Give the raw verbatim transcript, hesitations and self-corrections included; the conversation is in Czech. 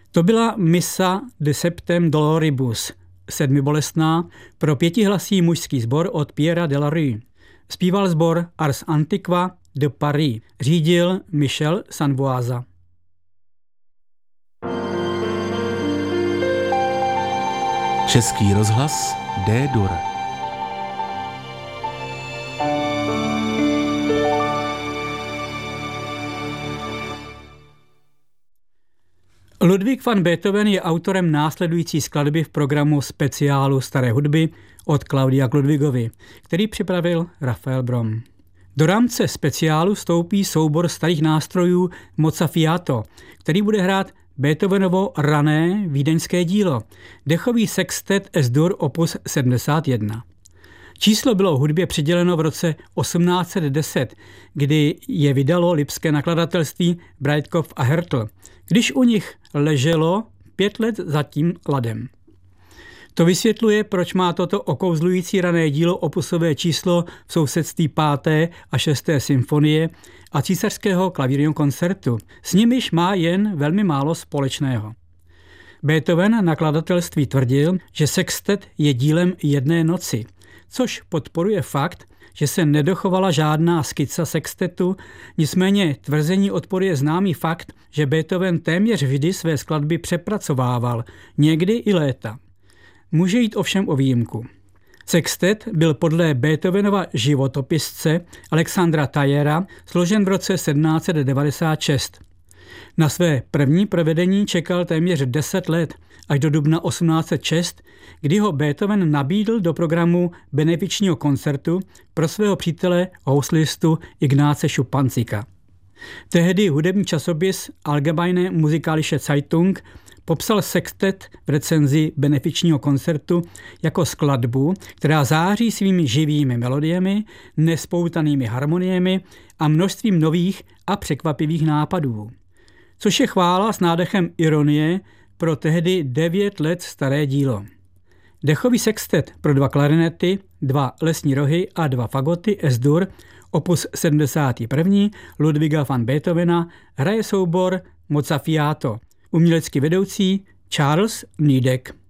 To byla Missa de Septem Doloribus, sedmibolestná, pro pětihlasý mužský sbor od Pierra de la Rue. Zpíval sbor Ars Antiqua de Paris, řídil Michel Sanvoisa. Český rozhlas D-dur. Ludwig van Beethoven je autorem následující skladby v programu speciálu staré hudby od Claudia k Ludwigovi, který připravil Rafael Brom. Do rámce speciálu vstoupí soubor starých nástrojů Mozzafiato, který bude hrát Beethovenovo rané vídeňské dílo, dechový sextet S-dur opus sedmdesát jedna. Číslo bylo hudbě přiděleno v roce osmnáct set deset, kdy je vydalo lipské nakladatelství Breitkopf a Härtl, když u nich leželo pět let za tím ladem. To vysvětluje, proč má toto okouzlující rané dílo opusové číslo v sousedství páté a šesté symfonie a císařského klavírního koncertu. S nimiž má jen velmi málo společného. Beethoven nakladatelství tvrdil, že sextet je dílem jedné noci, což podporuje fakt, že se nedochovala žádná skica sextetu, nicméně tvrzení odporuje známý fakt, že Beethoven téměř vždy své skladby přepracovával, někdy i léta. Může jít ovšem o výjimku. Sextet byl podle Beethovenova životopisce Alexandra Tayera složen v roce sedmnáct set devadesát šest. Na své první provedení čekal téměř deset let, až do dubna osmnáct set šest, kdy ho Beethoven nabídl do programu benefičního koncertu pro svého přítele houslistu Ignáce Šupancika. Tehdy hudební časopis Allgemeine Musikalische Zeitung popsal sextet v recenzi benefičního koncertu jako skladbu, která září svými živými melodiemi, nespoutanými harmoniemi a množstvím nových a překvapivých nápadů. Což je chvála s nádechem ironie pro tehdy devět let staré dílo. Dechový sextet pro dva klarinety, dva lesní rohy a dva fagoty S-dur opus sedmdesát jedna Ludwiga van Beethovena hraje soubor Mozzafiato, umělecky vedoucí Charles Nidek.